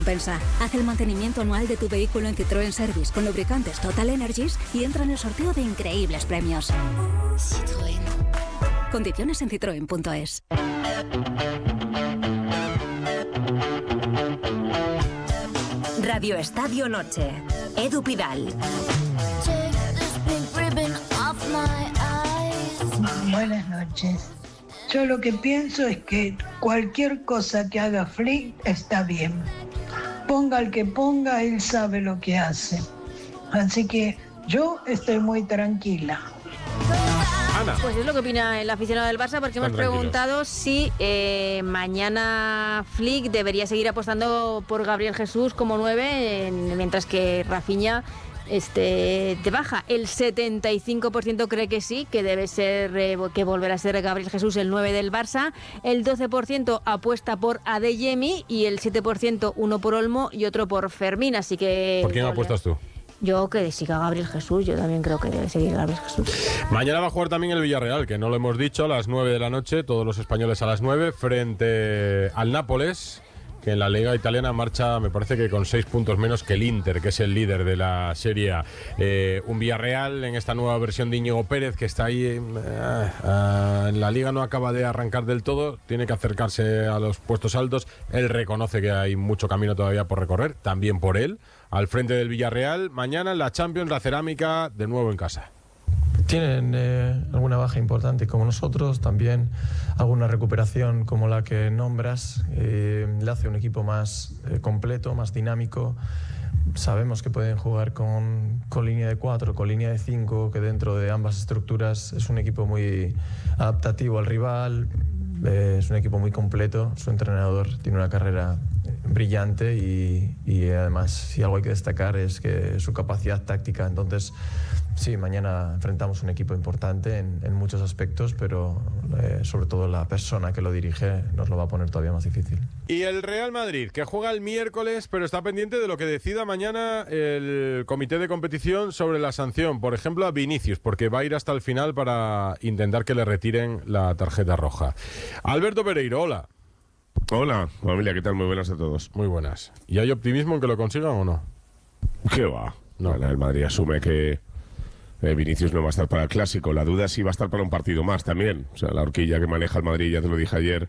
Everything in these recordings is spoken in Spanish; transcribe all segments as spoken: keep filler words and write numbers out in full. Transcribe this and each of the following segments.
Pensa, haz el mantenimiento anual de tu vehículo en Citroën Service con lubricantes Total Energies y entra en el sorteo de increíbles premios. Citroën. Condiciones en citroen punto es. Radio Estadio Noche. Edu Pidal. Buenas noches. Yo lo que pienso es que cualquier cosa que haga Flick está bien. Ponga al que ponga, él sabe lo que hace. Así que yo estoy muy tranquila. Ana. Pues es lo que opina el aficionado del Barça, porque hemos preguntado si eh, mañana Flick debería seguir apostando por Gabriel Jesús como nueve, en, mientras que Rafinha este, de baja. El setenta y cinco por ciento cree que sí, que debe ser, eh, que volverá a ser Gabriel Jesús el nueve del Barça. El doce por ciento apuesta por Adeyemi y el siete por ciento uno por Olmo y otro por Fermín. Así que. ¿Por quién apuestas tú? Yo que siga Gabriel Jesús, yo también creo que debe seguir Gabriel Jesús. Mañana va a jugar también el Villarreal, que no lo hemos dicho, a las nueve de la noche, todos los españoles a las nueve, frente al Nápoles, que en la Liga Italiana marcha, me parece que con seis puntos menos que el Inter, que es el líder de la Serie A. Eh, un Villarreal en esta nueva versión de Íñigo Pérez, que está ahí, eh, eh, en la Liga no acaba de arrancar del todo, tiene que acercarse a los puestos altos. Él reconoce que hay mucho camino todavía por recorrer, también por él, al frente del Villarreal. Mañana en la Champions, la Cerámica, de nuevo en casa. Tienen eh, alguna baja importante como nosotros, también alguna recuperación como la que nombras, eh, le hace un equipo más eh, completo, más dinámico. Sabemos que pueden jugar con, con línea de cuatro, con línea de cinco, que dentro de ambas estructuras es un equipo muy adaptativo al rival, eh, es un equipo muy completo. Su entrenador tiene una carrera brillante y, y además, si algo hay que destacar es que su capacidad táctica. Entonces, sí, mañana enfrentamos un equipo importante en, en muchos aspectos, pero eh, sobre todo la persona que lo dirige nos lo va a poner todavía más difícil. Y el Real Madrid, que juega el miércoles, pero está pendiente de lo que decida mañana el comité de competición sobre la sanción, por ejemplo, a Vinicius, porque va a ir hasta el final para intentar que le retiren la tarjeta roja. Alberto Pereiro, hola. Hola, familia, ¿qué tal? Muy buenas a todos. Muy buenas. ¿Y hay optimismo en que lo consigan o no? ¿Qué va? No. Bueno, el Madrid asume que eh, Vinicius no va a estar para el Clásico. La duda es si va a estar para un partido más también. O sea, la horquilla que maneja el Madrid, ya te lo dije ayer,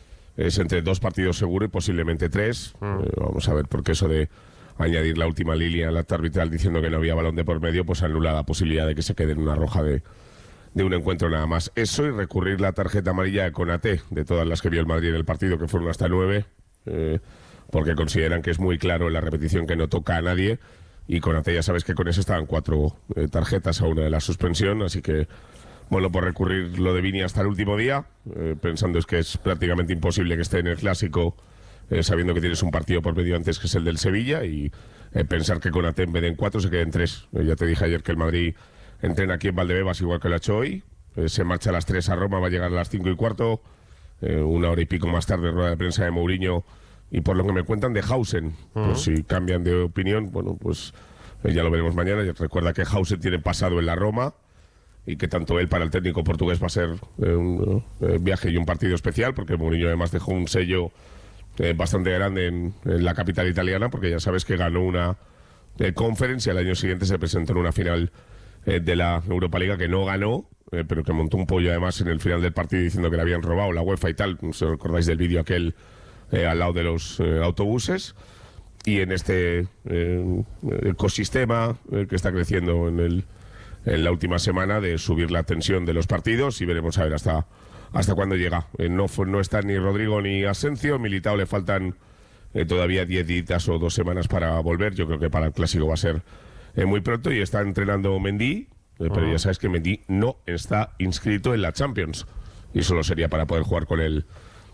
es entre dos partidos seguro y posiblemente tres. Mm. Eh, vamos a ver, porque eso de añadir la última línea al acto arbitral diciendo que no había balón de por medio, pues anula la posibilidad de que se quede en una roja de, de un encuentro nada más. Eso y recurrir la tarjeta amarilla de Konaté, de todas las que vio el Madrid en el partido, que fueron hasta nueve, eh, porque consideran que es muy claro en la repetición que no toca a nadie. Y Konaté, ya sabes que con eso estaban cuatro eh, tarjetas a una de la suspensión, así que, bueno, por recurrir lo de Vini hasta el último día, eh, pensando es que es prácticamente imposible que esté en el Clásico, eh, sabiendo que tienes un partido por medio antes que es el del Sevilla, y eh, pensar que Konaté en vez de en cuatro se quede en tres. Eh, ya te dije ayer que el Madrid entrena aquí en Valdebebas igual que lo ha hecho hoy, eh, se marcha a las tres a Roma, va a llegar a las cinco y cuarto, eh, una hora y pico más tarde rueda de prensa de Mourinho, y por lo que me cuentan de Hausen, uh-huh. pues si cambian de opinión, bueno, pues eh, ya lo veremos mañana. Recuerda que Hausen tiene pasado en la Roma y que tanto él para el técnico portugués va a ser eh, un eh, viaje y un partido especial, porque Mourinho además dejó un sello eh, bastante grande en, en la capital italiana, porque ya sabes que ganó una eh, conference y al año siguiente se presentó en una final eh, de la Europa Liga que no ganó, eh, pero que montó un pollo además en el final del partido diciendo que le habían robado la UEFA y tal. No sé si os acordáis del vídeo aquel Eh, al lado de los eh, autobuses. Y en este eh, ecosistema eh, que está creciendo en, el, en la última semana de subir la tensión de los partidos, y veremos a ver hasta, hasta cuándo llega. Eh, no, no están ni Rodrigo ni Asensio. Militao le faltan eh, todavía diez días o dos semanas para volver. Yo creo que para el Clásico va a ser eh, muy pronto, y está entrenando Mendy, eh, pero uh-huh. ya sabes que Mendy no está inscrito en la Champions y solo sería para poder jugar con él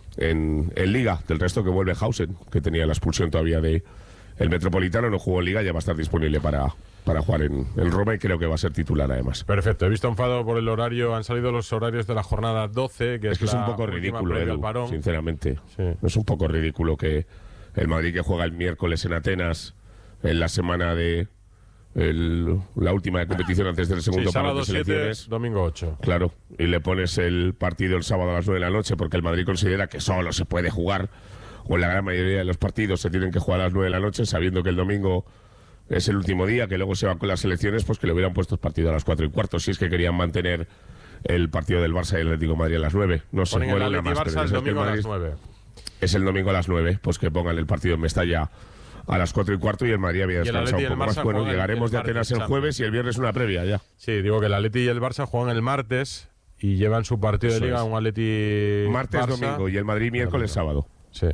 En, en Liga. Del resto, que vuelve Hausen, que tenía la expulsión todavía de el Metropolitano, no jugó en Liga, ya va a estar disponible para, para jugar en, en Roma, y creo que va a ser titular además. Perfecto, he visto enfado por el horario, han salido los horarios de la jornada doce, que es, es que la es un poco ridículo, Edu, sinceramente. Sí. Es un poco ridículo que el Madrid, que juega el miércoles en Atenas, en la semana de El, la última de competición antes del segundo sí, paro de selecciones, siete, domingo ocho. Claro, y le pones el partido el sábado a las nueve de la noche porque el Madrid considera que solo se puede jugar o en la gran mayoría de los partidos se tienen que jugar a las nueve de la noche, sabiendo que el domingo es el último día, que luego se va con las selecciones, pues que le hubieran puesto el partido a las cuatro y cuarto, si es que querían mantener el partido del Barça y el Atlético de Madrid a las nueve. No sé, bueno, el Barça más, el domingo a las nueve. Es el domingo a las nueve, pues que pongan el partido en Mestalla a las cuatro y cuarto y el Madrid había descansado un poco más. Bueno, llegaremos de Atenas el jueves y el viernes una previa ya. Sí, digo que el Atleti y el Barça juegan el martes y llevan su partido Eso de liga, es. un Atleti martes, Barça, domingo y el Madrid miércoles, sábado. Sí.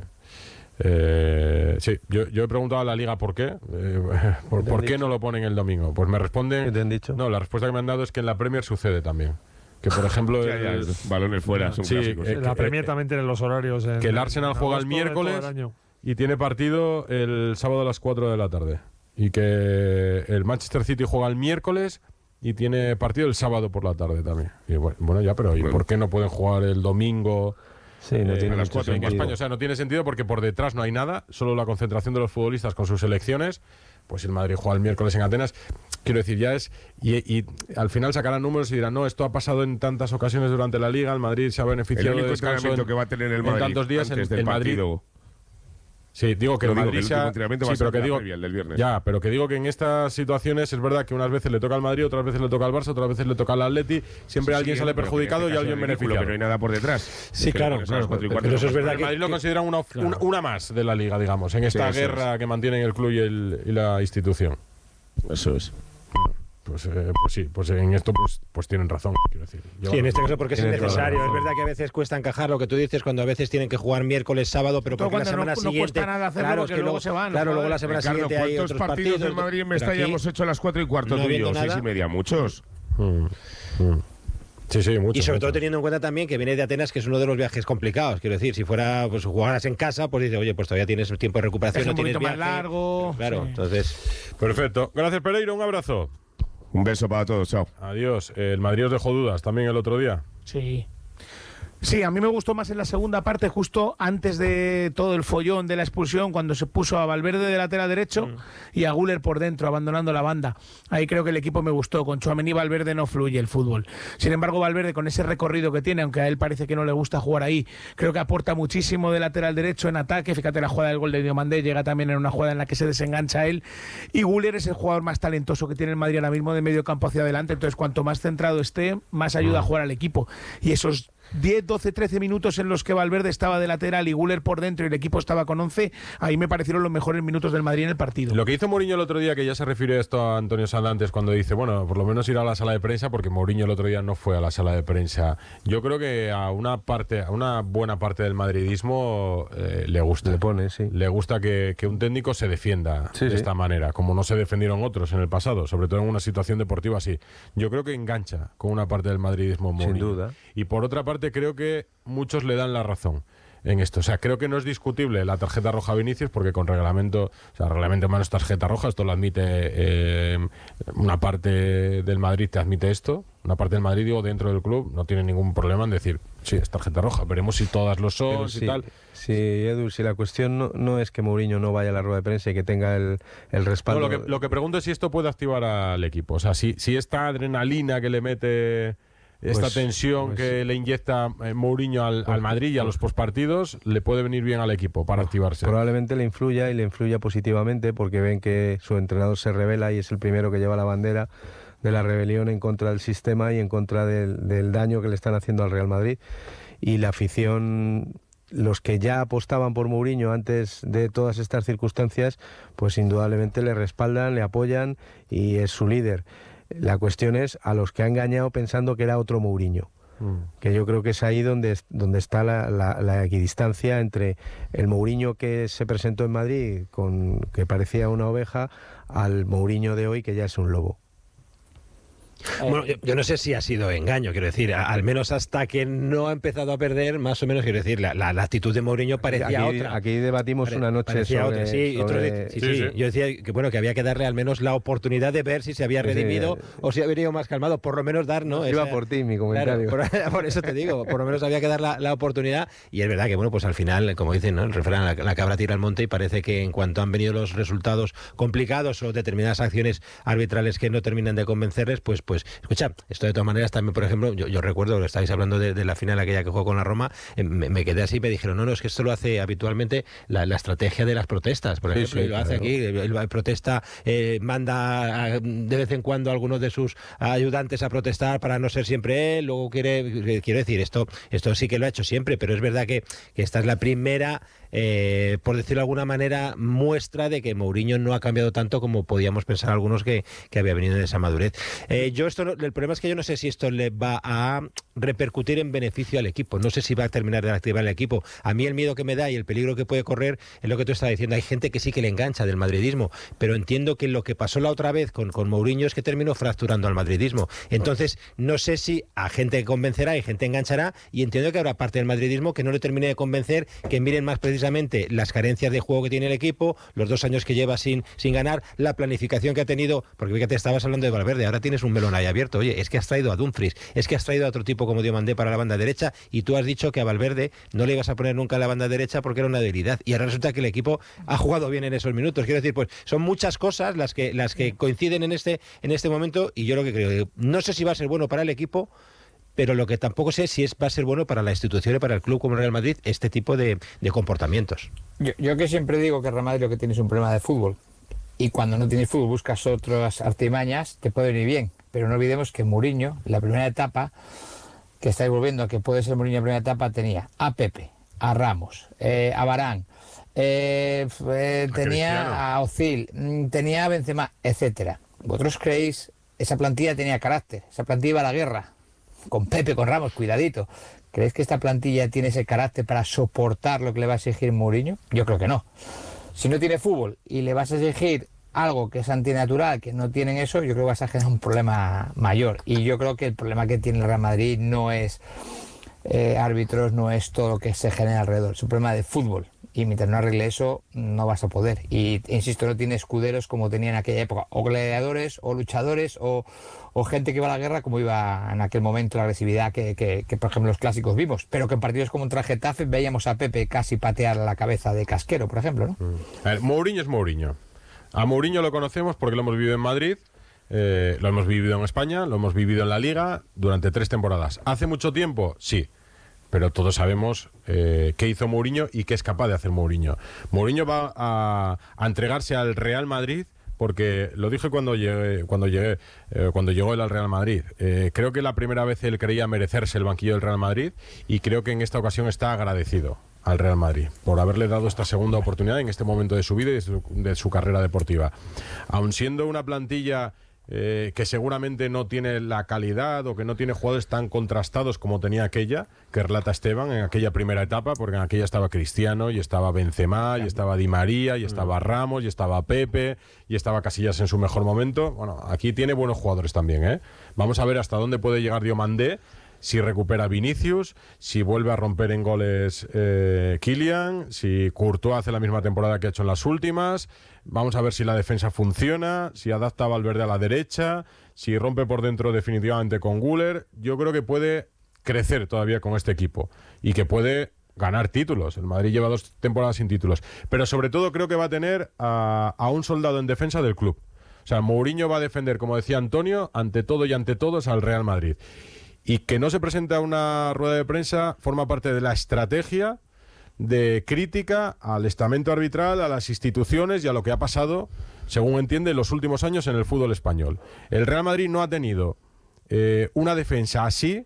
Eh, sí, yo, yo he preguntado a la Liga por qué. Eh, por, ¿Por qué no lo ponen el domingo? Pues me responden. ¿Qué te han dicho? No, la respuesta que me han dado es que en la Premier sucede también. Que por ejemplo. ya, ya, el, balones fuera, son sí, clásicos. Eh, la que, Premier eh, también tiene los horarios. En, que el Arsenal juega el miércoles y tiene partido el sábado a las cuatro de la tarde. Y que el Manchester City juega el miércoles y tiene partido el sábado por la tarde también. Y bueno, bueno ya, pero ¿y bueno. por qué no pueden jugar el domingo? Sí, no eh, tiene las cuatro en España? O sea, no tiene sentido porque por detrás no hay nada, solo la concentración de los futbolistas con sus selecciones. Pues el Madrid juega el miércoles en Atenas. Quiero decir, ya es... Y, y al final sacarán números y dirán, no, esto ha pasado en tantas ocasiones durante la Liga, el Madrid se ha beneficiado el de descanso en, que va a tener el Madrid en tantos días. Antes en, del el Madrid... partido. Sí, digo que Lo el digo, Madrid que el sea... entrenamiento sí, va a pero ser que digo... previa, el del viernes. Ya, pero que digo que en estas situaciones es verdad que unas veces le toca al Madrid, otras veces le toca al Barça, otras veces le toca al Atleti, siempre sí, alguien sí, sale perjudicado y alguien beneficiado. Pero no hay nada por detrás. Sí, claro, claro, claro pero, pero eso es verdad. El Madrid que, lo que, consideran una, claro. una, una más de la Liga, digamos, en esta sí, guerra es. que mantienen el club y, el, y la institución. Eso es. Pues, eh, pues sí, pues en esto pues, pues tienen razón, quiero decir. Yo, sí, en este caso porque es innecesario. Es verdad que a veces cuesta encajar lo que tú dices cuando a veces tienen que jugar miércoles, sábado, pero porque la semana no, siguiente... No cuesta nada hacerlo claro, porque es que luego luego se van. Claro, luego la semana Ricardo, siguiente hay otros partidos. ¿Cuántos partidos del Madrid en Mestalla hemos hecho a las cuatro y cuarto no tú y yo? Seis y media, muchos. Mm, mm. Sí, sí, mucho, y sobre mucho. todo teniendo en cuenta también que viene de Atenas, que es uno de los viajes complicados. Quiero decir, si fuera, pues jugaras en casa, pues dices, oye, pues todavía tienes tiempo de recuperación. Es un no tienes poquito viaje. más largo. Claro, sí. entonces... Perfecto. Gracias, Pereiro. Un abrazo. Un beso para todos. Chao. Adiós. El Madrid os dejó dudas también el otro día. Sí. Sí, a mí me gustó más en la segunda parte, justo antes de todo el follón de la expulsión, cuando se puso a Valverde de lateral derecho mm. y a Güler por dentro, abandonando la banda. Ahí creo que el equipo me gustó. Con Tchouaméni y Valverde no fluye el fútbol. Sin embargo, Valverde, con ese recorrido que tiene, aunque a él parece que no le gusta jugar ahí, creo que aporta muchísimo de lateral derecho en ataque. Fíjate, la jugada del gol de Diomandé llega también en una jugada en la que se desengancha él. Y Güler es el jugador más talentoso que tiene el Madrid ahora mismo, de medio campo hacia adelante. Entonces, cuanto más centrado esté, más ayuda mm. a jugar al equipo. Y esos diez, doce, trece minutos en los que Valverde estaba de lateral y Güler por dentro y el equipo estaba con once, ahí me parecieron los mejores minutos del Madrid en el partido. Lo que hizo Mourinho el otro día, que ya se refirió a esto a Antonio Sandantes cuando dice, bueno, por lo menos ir a la sala de prensa, porque Mourinho el otro día no fue a la sala de prensa. Yo creo que a una parte, a una buena parte del madridismo eh, le gusta. Le pone, sí. Le gusta que, que un técnico se defienda sí, de sí. esta manera, como no se defendieron otros en el pasado, sobre todo en una situación deportiva así. Yo creo que engancha con una parte del madridismo Mourinho. Sin duda. Y por otra parte creo que muchos le dan la razón en esto. O sea, creo que no es discutible la tarjeta roja a Vinicius, porque con reglamento, o sea, reglamento en mano es tarjeta roja, esto lo admite eh, una parte del Madrid, te admite esto, una parte del Madrid, digo, dentro del club, no tiene ningún problema en decir, sí, es tarjeta roja, veremos si todas lo son sí, y tal. Sí, Edu, si la cuestión no, no es que Mourinho no vaya a la rueda de prensa y que tenga el, el respaldo... No, lo, que, lo que pregunto es si esto puede activar al equipo, o sea, si, si esta adrenalina que le mete... Esta pues, tensión pues, que le inyecta eh, Mourinho al, al Madrid y a los postpartidos le puede venir bien al equipo para activarse. Probablemente le influya y le influya positivamente, porque ven que su entrenador se revela y es el primero que lleva la bandera de la rebelión en contra del sistema y en contra del, del daño que le están haciendo al Real Madrid. Y la afición, los que ya apostaban por Mourinho antes de todas estas circunstancias, pues indudablemente le respaldan, le apoyan y es su líder. La cuestión es a los que ha engañado pensando que era otro Mourinho, mm. que yo creo que es ahí donde, donde está la, la, la equidistancia entre el Mourinho que se presentó en Madrid, con que parecía una oveja, al Mourinho de hoy que ya es un lobo. Bueno, yo, yo no sé si ha sido engaño, quiero decir, a, al menos hasta que no ha empezado a perder, más o menos, quiero decir, la, la, la actitud de Mourinho parecía aquí, otra. Aquí debatimos Pare, una noche sobre, otra, sí, sobre... Otro, sí, sí, sí. Yo decía que bueno, que había que darle al menos la oportunidad de ver si se había redimido sí, o si había ido más calmado, por lo menos dar, ¿no? Iba Esa, por ti mi comentario. Claro, por, por eso te digo, por lo menos había que dar la, la oportunidad, y es verdad que bueno, pues al final, como dicen, ¿no? El refrán, la, la cabra tira al monte, y parece que en cuanto han venido los resultados complicados o determinadas acciones arbitrales que no terminan de convencerles, pues pues escucha, esto de todas maneras también, por ejemplo, yo, yo recuerdo que estáis hablando de, de la final aquella que jugó con la Roma, eh, me, me quedé así y me dijeron, no, no, es que esto lo hace habitualmente la, la estrategia de las protestas, por ejemplo, sí, sí, y lo claro. hace aquí, él, él protesta, eh, manda a, de vez en cuando a algunos de sus ayudantes a protestar para no ser siempre él, luego quiere, quiero decir, esto, esto sí que lo ha hecho siempre, pero es verdad que, que esta es la primera, eh, por decirlo de alguna manera, muestra de que Mourinho no ha cambiado tanto como podíamos pensar algunos que, que había venido en esa madurez. Eh, yo esto, no, el problema es que yo no sé si esto le va a repercutir en beneficio al equipo, no sé si va a terminar de activar el equipo. A mí el miedo que me da y el peligro que puede correr es lo que tú estás diciendo. Hay gente que sí que le engancha del madridismo, pero entiendo que lo que pasó la otra vez con, con Mourinho es que terminó fracturando al madridismo. Entonces, no sé si a gente convencerá y gente enganchará, y entiendo que habrá parte del madridismo que no le termine de convencer, que miren más precisamente las carencias de juego que tiene el equipo, los dos años que lleva sin, sin ganar, la planificación que ha tenido, porque fíjate, estabas hablando de Valverde, ahora tienes un melón ahí abierto. Oye, es que has traído a Dumfries, es que has traído a otro tipo como Diomandé para la banda derecha, y tú has dicho que a Valverde no le ibas a poner nunca en la banda derecha porque era una debilidad, y ahora resulta que el equipo ha jugado bien en esos minutos. Quiero decir, pues son muchas cosas las que las que coinciden en este en este momento, y yo lo que creo, no sé si va a ser bueno para el equipo, pero lo que tampoco sé si es va a ser bueno para la institución y para el club como el Real Madrid este tipo de, de comportamientos. Yo, yo que siempre digo que el Real Madrid lo que tiene es un problema de fútbol, y cuando no tienes fútbol buscas otras artimañas, te puede venir bien, pero no olvidemos que Mourinho, la primera etapa, que estáis volviendo a que puede ser Mourinho en la primera etapa, tenía a Pepe, a Ramos, eh, a Varane, eh, eh, a tenía Cristiano, a Ozil, tenía a Benzema, etcétera. ¿Vosotros creéis esa plantilla tenía carácter? Esa plantilla iba a la guerra, con Pepe, con Ramos, cuidadito. ¿Creéis que esta plantilla tiene ese carácter para soportar lo que le va a exigir Mourinho? Yo creo que no. Si no tiene fútbol y le vas a exigir algo que es antinatural, que no tienen eso, yo creo que vas a generar un problema mayor. Y yo creo que el problema que tiene el Real Madrid no es eh, árbitros, no es todo lo que se genera alrededor, es un problema de fútbol. Y mientras no arregle eso, no vas a poder. Y, insisto, no tiene escuderos como tenía en aquella época, o gladiadores, o luchadores, o, o gente que iba a la guerra como iba en aquel momento, la agresividad que, que, que, por ejemplo, los clásicos vimos. Pero que en partidos como contra Getafe veíamos a Pepe casi patear la cabeza de Casquero, por ejemplo, ¿no? A ver, Mourinho es Mourinho. A Mourinho lo conocemos porque lo hemos vivido en Madrid, eh, lo hemos vivido en España, lo hemos vivido en la Liga durante tres temporadas. ¿Hace mucho tiempo? Sí. Pero todos sabemos eh, qué hizo Mourinho y qué es capaz de hacer Mourinho. Mourinho va a, a entregarse al Real Madrid, porque lo dije cuando llegué, cuando llegué, eh, cuando llegó él al Real Madrid. Eh, creo que la primera vez él creía merecerse el banquillo del Real Madrid, y creo que en esta ocasión está agradecido al Real Madrid por haberle dado esta segunda oportunidad en este momento de su vida y de su, de su carrera deportiva. Aun siendo una plantilla Eh, que seguramente no tiene la calidad o que no tiene jugadores tan contrastados como tenía aquella, que relata Esteban, en aquella primera etapa, porque en aquella estaba Cristiano, y estaba Benzema, y estaba Di María, y estaba Ramos, y estaba Pepe, y estaba Casillas en su mejor momento. Bueno, aquí tiene buenos jugadores también, ¿eh? Vamos a ver hasta dónde puede llegar Diomandé, si recupera Vinicius, si vuelve a romper en goles eh, Kylian, si Courtois hace la misma temporada que ha hecho en las últimas. Vamos a ver si la defensa funciona, si adapta a Valverde a la derecha, si rompe por dentro definitivamente con Güler. Yo creo que puede crecer todavía con este equipo y que puede ganar títulos. El Madrid lleva dos temporadas sin títulos, pero sobre todo creo que va a tener a, a un soldado en defensa del club. O sea, Mourinho va a defender, como decía Antonio, ante todo y ante todos al Real Madrid. Y que no se presente a una rueda de prensa forma parte de la estrategia de crítica al estamento arbitral, a las instituciones y a lo que ha pasado, según entiende, en los últimos años en el fútbol español. El Real Madrid no ha tenido eh, una defensa así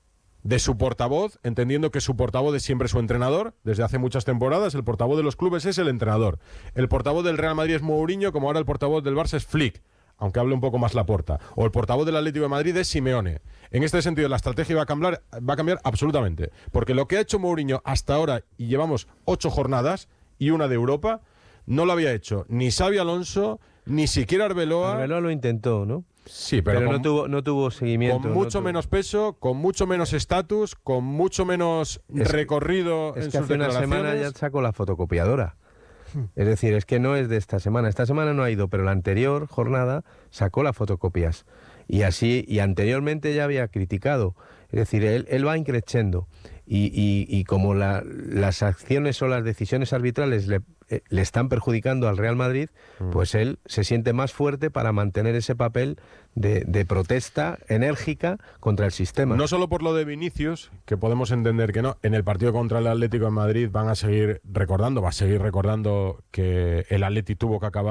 de su portavoz, entendiendo que su portavoz es siempre su entrenador. Desde hace muchas temporadas el portavoz de los clubes es el entrenador. El portavoz del Real Madrid es Mourinho, como ahora el portavoz del Barça es Flick, aunque hable un poco más Laporta. O el portavoz del Atlético de Madrid es Simeone. En este sentido, la estrategia va a cambiar, va a cambiar absolutamente. Porque lo que ha hecho Mourinho hasta ahora, y llevamos ocho jornadas y una de Europa, no lo había hecho ni Xabi Alonso, ni siquiera Arbeloa. Arbeloa lo intentó, ¿no? Sí, pero, pero con, no, tuvo, no tuvo seguimiento. Con mucho no tuvo... menos peso, con mucho menos estatus, con mucho menos es, recorrido es en que sus hace una semana ya sacó la fotocopiadora. Es decir, es que no es de esta semana. Esta semana no ha ido, pero la anterior jornada sacó las fotocopias. Y así, y anteriormente ya había criticado. Es decir, él, él va increciendo. Y, y, y como la, las acciones o las decisiones arbitrales le, eh, le están perjudicando al Real Madrid, mm. pues él se siente más fuerte para mantener ese papel de, de protesta enérgica contra el sistema. No solo por lo de Vinicius, que podemos entender que no, en el partido contra el Atlético de Madrid van a seguir recordando, va a seguir recordando que el Atleti tuvo que acabar